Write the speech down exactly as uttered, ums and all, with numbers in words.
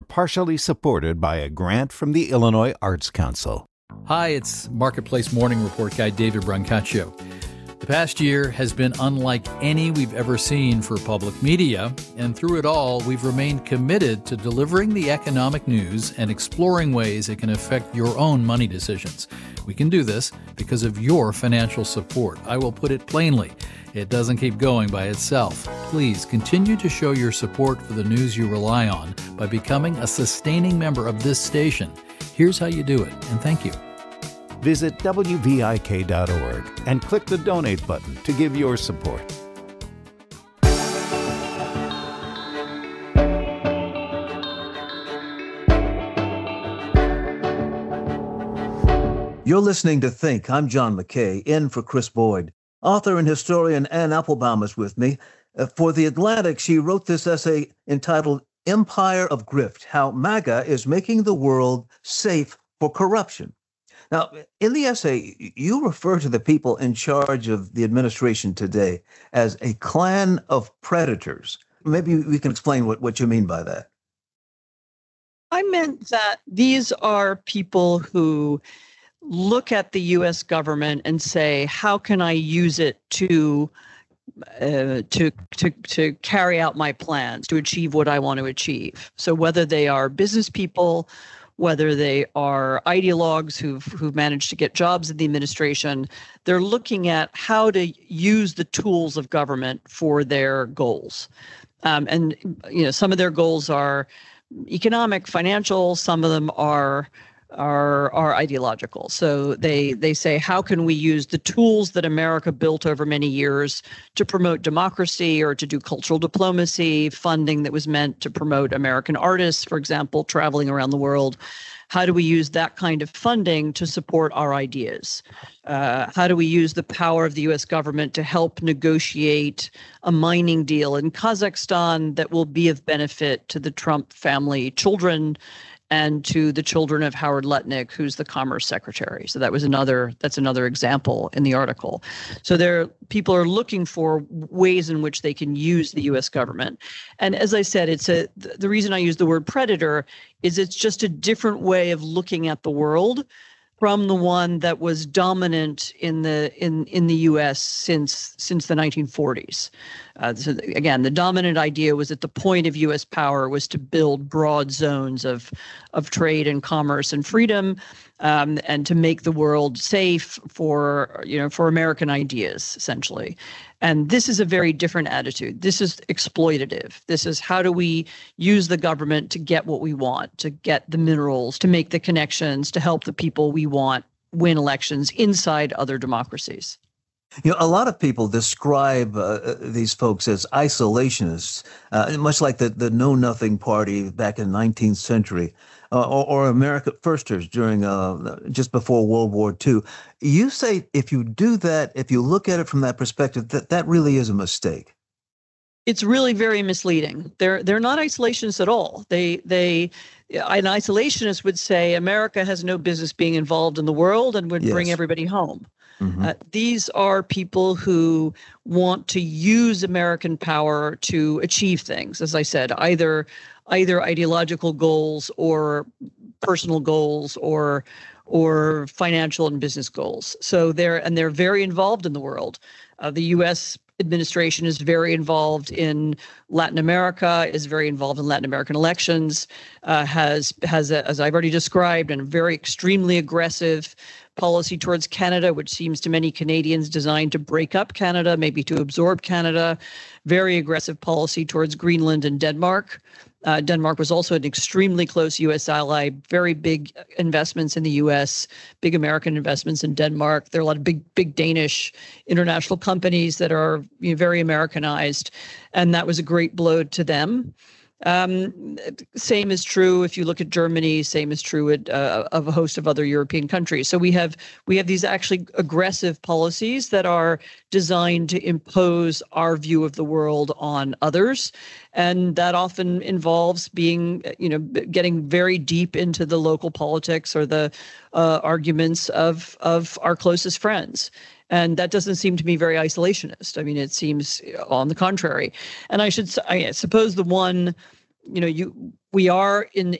partially supported by a grant from the Illinois Arts Council. Hi, it's Marketplace Morning Report guy David Brancaccio. The past year has been unlike any we've ever seen for public media, and through it all, we've remained committed to delivering the economic news and exploring ways it can affect your own money decisions. We can do this because of your financial support. I will put it plainly, it doesn't keep going by itself. Please continue to show your support for the news you rely on by becoming a sustaining member of this station. Here's how you do it, and thank you. Visit W V I K dot org and click the donate button to give your support. You're listening to Think. I'm John McKay, in for Chris Boyd. Author and historian Anne Applebaum is with me. Uh, for The Atlantic, she wrote this essay entitled Empire of Grift, How MAGA is Making the World Safe for Corruption. Now, in the essay, you refer to the people in charge of the administration today as a clan of predators. Maybe we can explain what, what you mean by that. I meant that these are people who look at the U S government and say, how can I use it to uh, to to to carry out my plans, to achieve what I want to achieve? So whether they are business people, whether they are ideologues who've who've managed to get jobs in the administration, they're looking at how to use the tools of government for their goals. Um, and you know, some of their goals are economic, financial. Some of them are are are ideological. So they they say, how can we use the tools that America built over many years to promote democracy or to do cultural diplomacy, funding that was meant to promote American artists, for example, traveling around the world. How do we use that kind of funding to support our ideas? Uh, how do we use the power of the U S government to help negotiate a mining deal in Kazakhstan that will be of benefit to the Trump family children and to the children of Howard Lutnick, who's the Commerce Secretary? So that was another, that's another example in the article. So there, people are looking for ways in which they can use the U S government. And as I said, it's a, the reason I use the word predator is it's just a different way of looking at the world from the one that was dominant in the in, in the U S since since the nineteen forties. Uh, so again, the dominant idea was that the point of U S power was to build broad zones of of trade and commerce and freedom, um, and to make the world safe for you know for American ideas, essentially. And this is a very different attitude. This is exploitative. This is, how do we use the government to get what we want, to get the minerals, to make the connections, to help the people we want win elections inside other democracies. You know, a lot of people describe uh, these folks as isolationists, uh, much like the, the Know Nothing Party back in the nineteenth century, uh, or, or America Firsters during uh, just before World War Two. You say if you do that, if you look at it from that perspective, that that really is a mistake. It's really very misleading. They're they're not isolationists at all. They they an isolationist would say America has no business being involved in the world and would Yes. bring everybody home. Mm-hmm. Uh, these are people who want to use American power to achieve things, as I said, either either ideological goals or personal goals or or financial and business goals. So they're and they're very involved in the world. Uh, the U S administration is very involved in Latin America, is very involved in Latin American elections, uh, has, has a, as I've already described, a very extremely aggressive policy towards Canada, which seems to many Canadians designed to break up Canada, maybe to absorb Canada, very aggressive policy towards Greenland and Denmark. Uh, Denmark was also an extremely close U S ally, very big investments in the U S, big American investments in Denmark. There are a lot of big, big Danish international companies that are you know, very Americanized, and that was a great blow to them. Um, same is true if you look at Germany. Same is true at, uh, of a host of other European countries. So we have we have these actually aggressive policies that are designed to impose our view of the world on others, and that often involves being, you know, getting very deep into the local politics or the uh, arguments of of our closest friends. And that doesn't seem to me very isolationist. I mean, it seems on the contrary. And I should, I suppose the one, you know, you we are in